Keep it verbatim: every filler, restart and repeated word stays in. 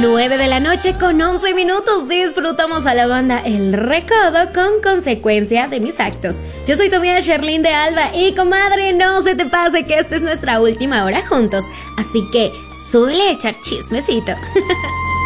nueve de la noche con once minutos disfrutamos a la banda El Recodo con Consecuencia de Mis Actos. Yo soy tu amiga Sherlyn de Alba y comadre, no se te pase que esta es nuestra última hora juntos, así que suele echar chismecito.